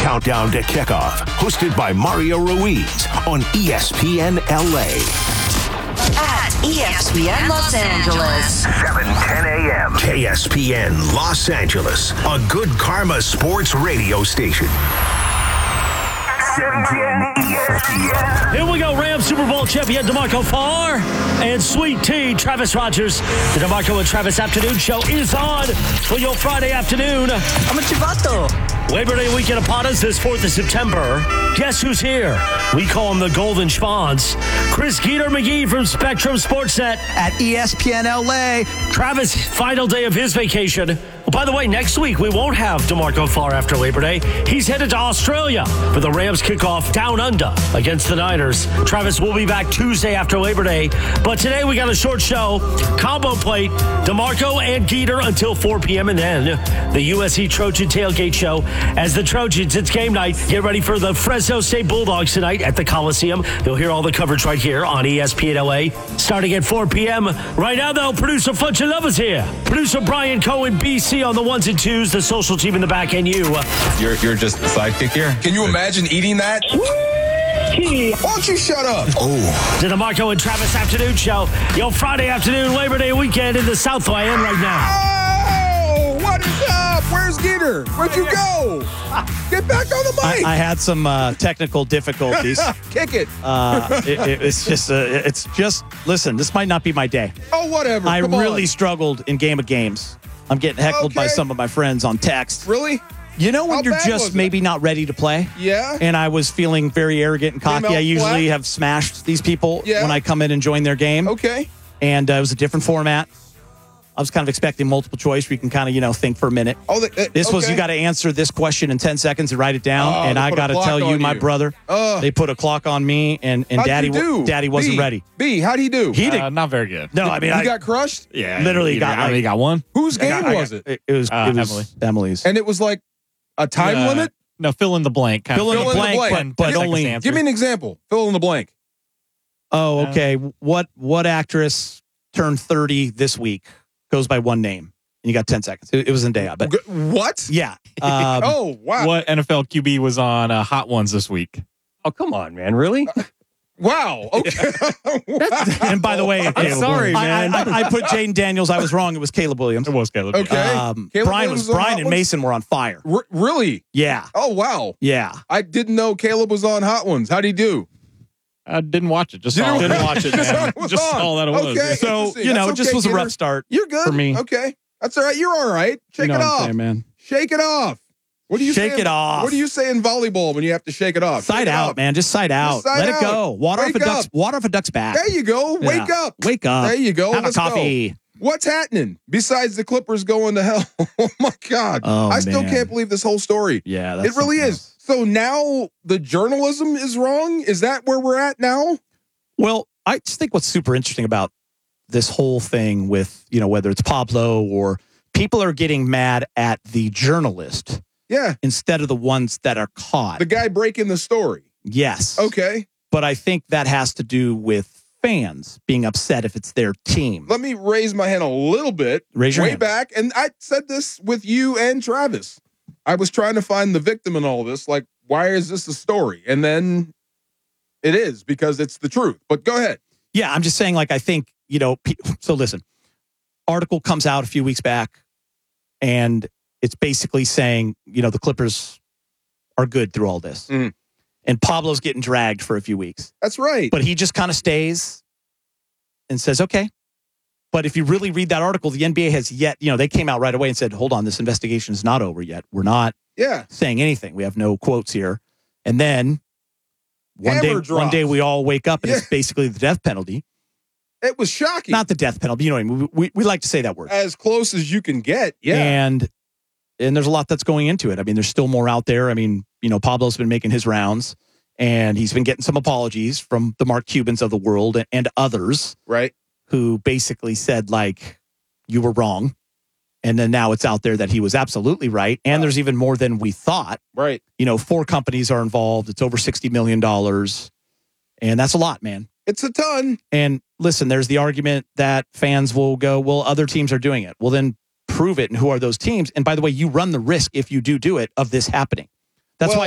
Countdown to Kickoff, hosted by Mario Ruiz on ESPN LA. At ESPN Los Angeles. 7:10 a.m. KSPN Los Angeles, a good karma sports radio station. 710 ESPN. Here we go, Rams Super Bowl champion DeMarco Farr and Sweet Tea Travis Rogers. The DeMarco and Travis Afternoon Show is on for your Friday afternoon. I'm a chivato. Labor Day weekend upon us this 4th of September. Guess who's here? We call him the Golden Schwans. Chris Geeter McGee from Spectrum Sportsnet. At ESPN LA. Travis, final day of his vacation. By the way, next week we won't have DeMarco Farr after Labor Day. He's headed to Australia for the Rams kickoff down under against the Niners. Travis will be back Tuesday after Labor Day. But today we got a short show. Combo plate, DeMarco and Geeter until 4 p.m. And then the USC Trojan Tailgate Show. As the Trojans, it's game night. Get ready for the Fresno State Bulldogs tonight at the Coliseum. You'll hear all the coverage right here on ESPN LA starting at 4 p.m. Right now, though, producer Fletcher Love is here. Producer Brian Cohen, BC on the ones and twos, the social team in the back, and you. You're just the sidekick here? Can you imagine eating that? Why don't you shut up? Oh. The DeMarco and Travis Afternoon Show. Your Friday afternoon, Labor Day weekend in the South I am right now. Oh, what is up? Where's Geeter? Where'd you go? Get back on the mic. I had some technical difficulties. Kick it. It's just, listen, this might not be my day. Oh, whatever. I Come really on. struggled in Game of Games. I'm getting heckled by Okay. some of my friends on text. Really? You know when How you're bad was just it? maybe not ready to play? Yeah. And I was feeling very arrogant and cocky. Came out I usually flat? have smashed these people Yeah. when I come in and join their game. Okay. And it was a different format. I was kind of expecting multiple choice where you can kind of, think for a minute. Oh, This was, okay. you got to answer this question in 10 seconds and write it down. Oh, and they I put a got to clock tell you, on my you. brother, they put a clock on me, and How'd Daddy you do? wasn't B, ready. B, how'd he do? He did. Not very good. No, I mean, He got crushed? Yeah. Literally got I mean, he got one. Whose game was it? It was Emily. Emily's. And it was like a time limit? No, fill in the blank. Fill in the blank, but 10 seconds only- to answer. Give me an example. Fill in the blank. Oh, okay. What actress turned 30 this week goes by one name? And you got 10 seconds. It was Zendaya, but What? yeah. Oh, wow. What NFL QB was on Hot Ones this week? Oh, come on, man. Really? Wow. Okay. And by the way, I'm sorry, man. I put Jaden Daniels. I was wrong. It was Caleb Williams. It was Caleb. Okay. Brian Caleb Williams was on Hot and Ones? Mason were on fire. Really? Yeah. Oh, wow. Yeah. I didn't know Caleb was on Hot Ones. How'd he do? I didn't watch it. Just Didn't saw Didn't watch it, Just man. was Just on. saw that it was. Okay. So, Interesting. it That's just okay, was a Gator. rough start. You're good. For me. Okay. That's all right. You're all right. Shake You know it what I'm off. saying, man. Shake it off. What do you Shake say? it off. What do you say in volleyball when you have to shake it off? Side Shake it out, off. man. Just side out. side Let it out. go. Water Wake up. off a duck's back. There you go. Yeah. Wake up. Wake up. There you go. Have Let's a coffee. go. What's happening besides the Clippers going to hell? Oh my God. Oh, I still man. can't believe this whole story. Yeah, that's It really something is. So now the journalism is wrong? Is that where we're at now? Well, I just think what's super interesting about this whole thing with, whether it's Pablo or people are getting mad at the journalist Yeah. instead of the ones that are caught. The guy breaking the story. Yes. Okay. But I think that has to do with fans being upset if it's their team. Let me raise my hand a little bit. Raise your way hand. back. And I said this with you and Travis. I was trying to find the victim in all this. Like, why is this a story? And then it is because it's the truth. But go ahead. Yeah, I'm just saying, I think, so listen, article comes out a few weeks back, and it's basically saying, the Clippers are good through all this. Mhm. And Pablo's getting dragged for a few weeks. That's right. But he just kind of stays and says, okay. But if you really read that article, the NBA has yet, they came out right away and said, hold on, this investigation is not over yet. We're not Yeah. saying anything. We have no quotes here. And then Hammer one day drops. we all wake up and Yeah. it's basically the death penalty. It was shocking. Not the death penalty. You know what I mean? We like to say that word. as close as you can get. Yeah. And there's a lot that's going into it. I mean, there's still more out there. I mean, Pablo's been making his rounds and he's been getting some apologies from the Mark Cubans of the world and others Right. who basically said, you were wrong. And then now it's out there that he was absolutely right. And there's even more than we thought. Right. 4 companies are involved. It's over $60 million. And that's a lot, man. It's a ton. And listen, there's the argument that fans will go, well, other teams are doing it. Well, then prove it. And who are those teams? And by the way, you run the risk if you do it of this happening. That's Well, why